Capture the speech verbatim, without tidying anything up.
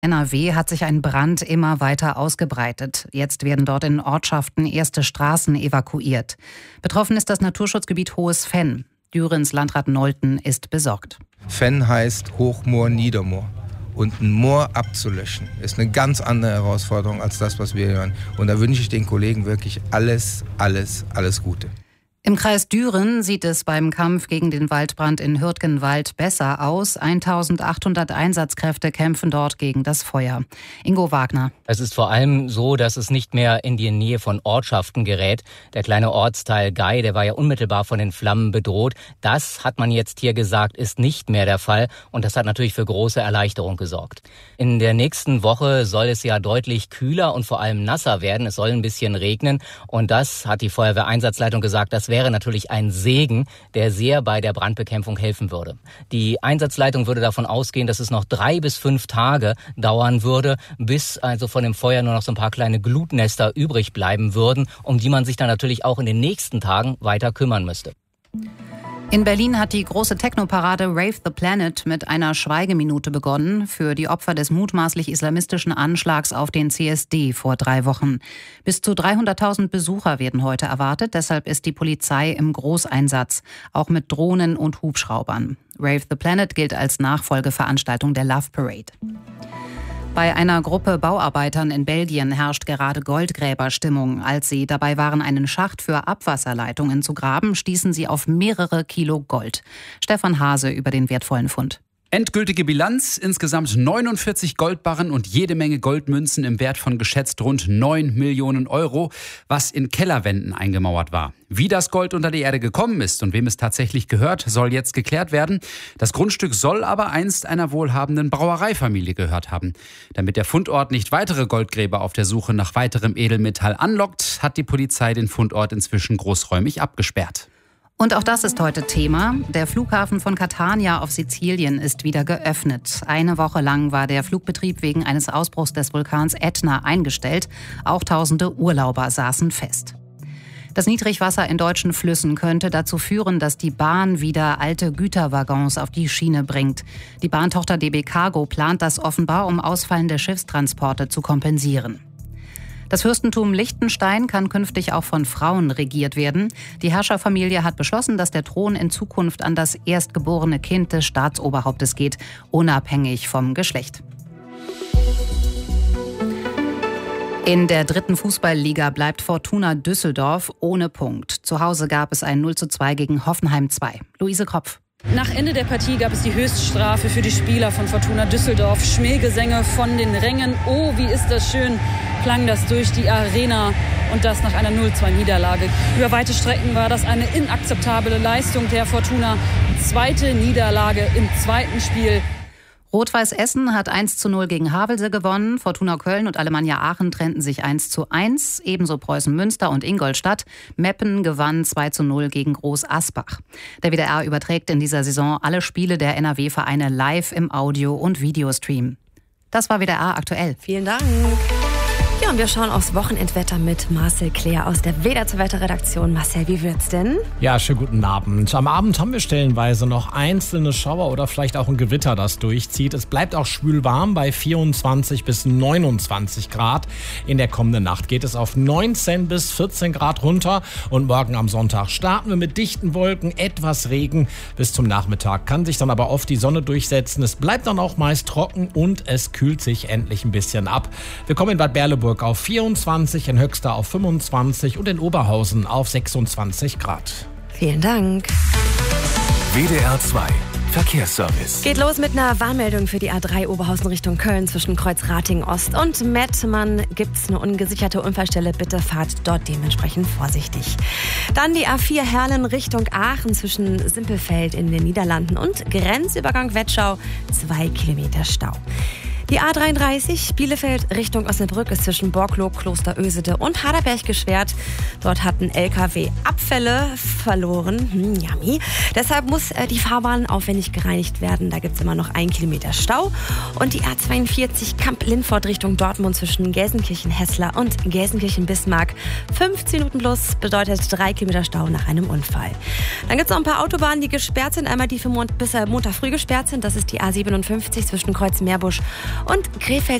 In N R W hat sich ein Brand immer weiter ausgebreitet. Jetzt werden dort in Ortschaften erste Straßen evakuiert. Betroffen ist das Naturschutzgebiet Hohes Venn. Dürens Landrat Nolten ist besorgt. Venn heißt Hochmoor, Niedermoor. Und ein Moor abzulöschen, ist eine ganz andere Herausforderung als das, was wir hören. Und da wünsche ich den Kollegen wirklich alles, alles, alles Gute. Im Kreis Düren sieht es beim Kampf gegen den Waldbrand in Hürtgenwald besser aus. eintausendachthundert Einsatzkräfte kämpfen dort gegen das Feuer. Ingo Wagner. Es ist vor allem so, dass es nicht mehr in die Nähe von Ortschaften gerät. Der kleine Ortsteil Gei, der war ja unmittelbar von den Flammen bedroht. Das, hat man jetzt hier gesagt, ist nicht mehr der Fall. Und das hat natürlich für große Erleichterung gesorgt. In der nächsten Woche soll es ja deutlich kühler und vor allem nasser werden. Es soll ein bisschen regnen. Und das, hat die Feuerwehreinsatzleitung gesagt, das wäre natürlich ein Segen, der sehr bei der Brandbekämpfung helfen würde. Die Einsatzleitung würde davon ausgehen, dass es noch drei bis fünf Tage dauern würde, bis also von dem Feuer nur noch so ein paar kleine Glutnester übrig bleiben würden, um die man sich dann natürlich auch in den nächsten Tagen weiter kümmern müsste. In Berlin hat die große Techno-Parade Rave the Planet mit einer Schweigeminute begonnen für die Opfer des mutmaßlich islamistischen Anschlags auf den C S D vor drei Wochen. Bis zu dreihunderttausend Besucher werden heute erwartet, deshalb ist die Polizei im Großeinsatz, auch mit Drohnen und Hubschraubern. Rave the Planet gilt als Nachfolgeveranstaltung der Love Parade. Bei einer Gruppe Bauarbeitern in Belgien herrscht gerade Goldgräberstimmung. Als sie dabei waren, einen Schacht für Abwasserleitungen zu graben, stießen sie auf mehrere Kilo Gold. Stefan Hase über den wertvollen Fund. Endgültige Bilanz, insgesamt neunundvierzig Goldbarren und jede Menge Goldmünzen im Wert von geschätzt rund neun Millionen Euro, was in Kellerwänden eingemauert war. Wie das Gold unter die Erde gekommen ist und wem es tatsächlich gehört, soll jetzt geklärt werden. Das Grundstück soll aber einst einer wohlhabenden Brauereifamilie gehört haben. Damit der Fundort nicht weitere Goldgräber auf der Suche nach weiterem Edelmetall anlockt, hat die Polizei den Fundort inzwischen großräumig abgesperrt. Und auch das ist heute Thema. Der Flughafen von Catania auf Sizilien ist wieder geöffnet. Eine Woche lang war der Flugbetrieb wegen eines Ausbruchs des Vulkans Ätna eingestellt. Auch tausende Urlauber saßen fest. Das Niedrigwasser in deutschen Flüssen könnte dazu führen, dass die Bahn wieder alte Güterwaggons auf die Schiene bringt. Die Bahntochter D B Cargo plant das offenbar, um ausfallende Schiffstransporte zu kompensieren. Das Fürstentum Liechtenstein kann künftig auch von Frauen regiert werden. Die Herrscherfamilie hat beschlossen, dass der Thron in Zukunft an das erstgeborene Kind des Staatsoberhauptes geht, unabhängig vom Geschlecht. In der dritten Fußballliga bleibt Fortuna Düsseldorf ohne Punkt. Zu Hause gab es ein null zu zwei gegen Hoffenheim zwei. Luise Kropf. Nach Ende der Partie gab es die Höchststrafe für die Spieler von Fortuna Düsseldorf. Schmähgesänge von den Rängen. Oh, wie ist das schön, klang das durch die Arena. Und das nach einer null zu zwei Niederlage. Über weite Strecken war das eine inakzeptable Leistung der Fortuna. Zweite Niederlage im zweiten Spiel. Rot-Weiß Essen hat eins zu null gegen Havelse gewonnen. Fortuna Köln und Alemannia Aachen trennten sich eins zu eins. Ebenso Preußen Münster und Ingolstadt. Meppen gewann zwei zu null gegen Groß Asbach. Der W D R überträgt in dieser Saison alle Spiele der N R W-Vereine live im Audio- und Videostream. Das war W D R aktuell. Vielen Dank. Ja, und wir schauen aufs Wochenendwetter mit Marcel Claire aus der W D R zur Wetterredaktion. Marcel, wie wird's denn? Ja, schönen guten Abend. Am Abend haben wir stellenweise noch einzelne Schauer oder vielleicht auch ein Gewitter, das durchzieht. Es bleibt auch schwül warm bei vierundzwanzig bis neunundzwanzig Grad. In der kommenden Nacht geht es auf neunzehn bis vierzehn Grad runter. Und morgen am Sonntag starten wir mit dichten Wolken, etwas Regen. Bis zum Nachmittag kann sich dann aber oft die Sonne durchsetzen. Es bleibt dann auch meist trocken und es kühlt sich endlich ein bisschen ab. Wir kommen in Bad Berleburg auf vierundzwanzig, in Höxter auf fünfundzwanzig und in Oberhausen auf sechsundzwanzig Grad. Vielen Dank. W D R zwei Verkehrsservice. Geht los mit einer Warnmeldung für die A drei Oberhausen Richtung Köln zwischen Kreuzrating Ost und Mettmann. Gibt es eine ungesicherte Unfallstelle, bitte fahrt dort dementsprechend vorsichtig. Dann die A vier Herlen Richtung Aachen zwischen Simpelfeld in den Niederlanden und Grenzübergang Wettschau, zwei Kilometer Stau. Die A dreiunddreißig Bielefeld Richtung Osnabrück ist zwischen Borkloh, Kloster Ösede und Harderberg gesperrt. Dort hat ein L K W Abfälle verloren. Hm, yummy. Deshalb muss äh, die Fahrbahn aufwendig gereinigt werden. Da gibt es immer noch einen Kilometer Stau. Und die A zweiundvierzig Kamp-Lindfort Richtung Dortmund zwischen Gelsenkirchen-Hessler und Gelsenkirchen-Bismarck. fünfzehn Minuten plus bedeutet drei Kilometer Stau nach einem Unfall. Dann gibt es noch ein paar Autobahnen, die gesperrt sind. Einmal die für Mont- bis äh, Montag früh gesperrt sind. Das ist die A siebenundfünfzig zwischen Kreuz Meerbusch Und Krefeld